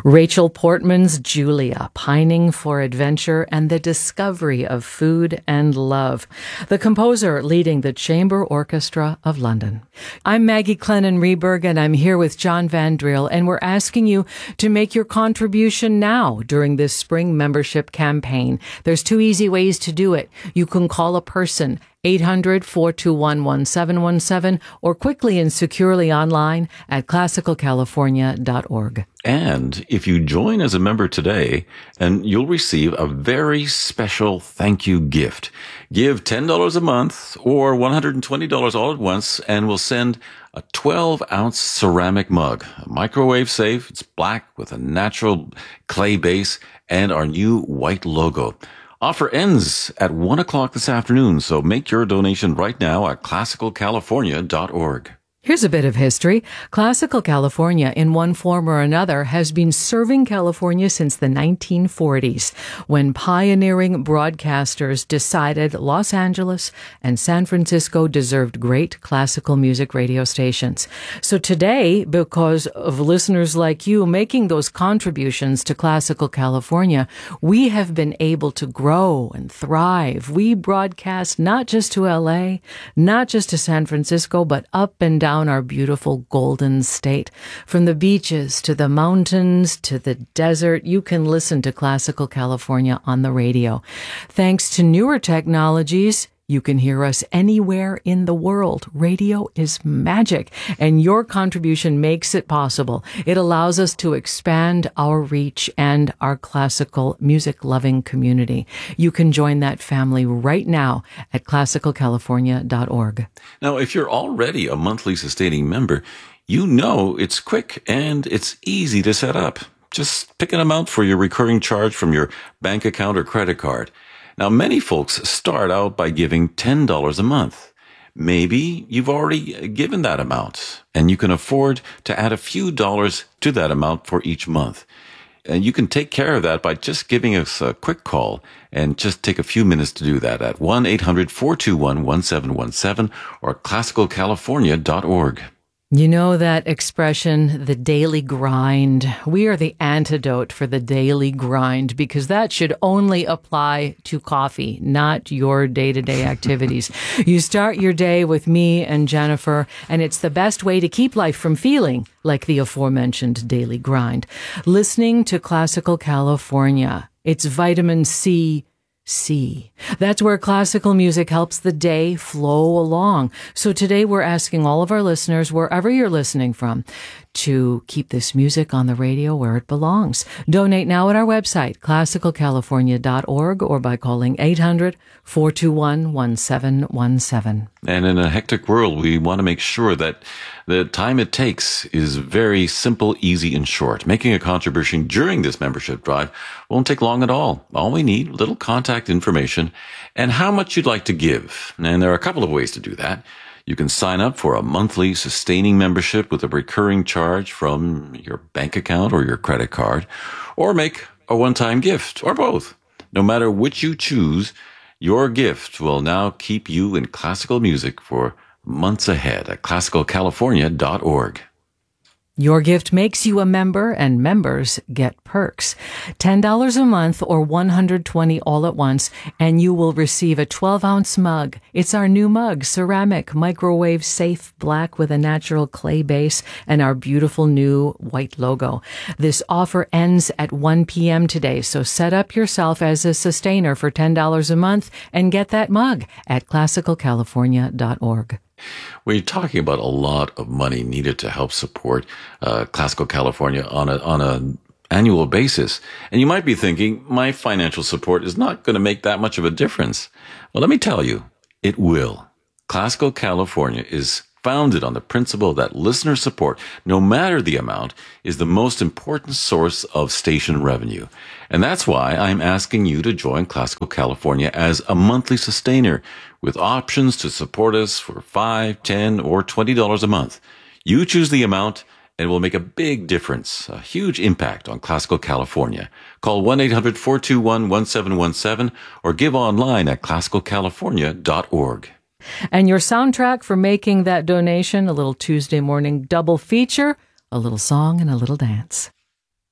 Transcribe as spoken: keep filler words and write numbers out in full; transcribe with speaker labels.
Speaker 1: Rachel Portman's Julia, pining for adventure and the discovery of food and love. The composer leading the Chamber Orchestra of London. I'm Maggie Clennon Reberg, and I'm here with John Van Driel, and we're asking you to make your contribution now during this spring membership campaign. There's two easy ways to do it. You can call a person, eight hundred, four two one, one seven one seven, or quickly and securely online at classical california dot org.
Speaker 2: And if you join as a member today, and you'll receive a very special thank you gift. Give ten dollars a month or one hundred twenty dollars all at once, and we'll send a twelve ounce ceramic mug, microwave safe. It's black with a natural clay base and our new white logo. Offer ends at one o'clock this afternoon, so make your donation right now at classical california dot org.
Speaker 1: Here's a bit of history. Classical California, in one form or another, has been serving California since the nineteen forties, when pioneering broadcasters decided Los Angeles and San Francisco deserved great classical music radio stations. So today, because of listeners like you making those contributions to Classical California, we have been able to grow and thrive. We broadcast not just to L A, not just to San Francisco, but up and down our beautiful Golden State. From the beaches to the mountains to the desert, you can listen to Classical California on the radio. Thanks to newer technologies, you can hear us anywhere in the world. Radio is magic, and your contribution makes it possible. It allows us to expand our reach and our classical music-loving community. You can join that family right now at classical california dot org.
Speaker 2: Now, if you're already a monthly sustaining member, you know it's quick and it's easy to set up. Just pick an amount for your recurring charge from your bank account or credit card. Now, many folks start out by giving ten dollars a month. Maybe you've already given that amount, and you can afford to add a few dollars to that amount for each month. And you can take care of that by just giving us a quick call, and just take a few minutes to do that at one eight hundred, four two one, one seven one seven or classical california dot org.
Speaker 1: You know that expression, the daily grind? We are the antidote for the daily grind, because that should only apply to coffee, not your day-to-day activities. You start your day with me and Jennifer, and it's the best way to keep life from feeling like the aforementioned daily grind. Listening to Classical California. It's vitamin C. C. That's where classical music helps the day flow along. So today we're asking all of our listeners, wherever you're listening from, to keep this music on the radio where it belongs. Donate now at our website, classical california dot org, or by calling eight hundred, four two one, one seven one seven.
Speaker 2: And in a hectic world, we want to make sure that the time it takes is very simple, easy, and short. Making a contribution during this membership drive won't take long at all. All we need, little contact information and how much you'd like to give. And there are a couple of ways to do that. You can sign up for a monthly sustaining membership with a recurring charge from your bank account or your credit card, or make a one-time gift, or both. No matter which you choose, your gift will now keep you in classical music for months ahead at classical california dot org.
Speaker 1: Your gift makes you a member, and members get perks. ten dollars a month or one hundred twenty dollars all at once, and you will receive a twelve ounce mug. It's our new mug, ceramic, microwave safe, black with a natural clay base, and our beautiful new white logo. This offer ends at one p.m. today, so set up yourself as a sustainer for ten dollars a month and get that mug at classical california dot org.
Speaker 2: We're talking about a lot of money needed to help support uh, Classical California on a on a annual basis. And you might be thinking, my financial support is not going to make that much of a difference. Well, let me tell you, it will. Classical California is founded on the principle that listener support, no matter the amount, is the most important source of station revenue. And that's why I'm asking you to join Classical California as a monthly sustainer, with options to support us for five, ten, or twenty dollars a month. You choose the amount, and it will make a big difference, a huge impact on Classical California. Call one eight hundred, four two one, one seven one seven or give online at classical california dot org.
Speaker 1: And your soundtrack for making that donation, a little Tuesday morning double feature, a little song and a little dance.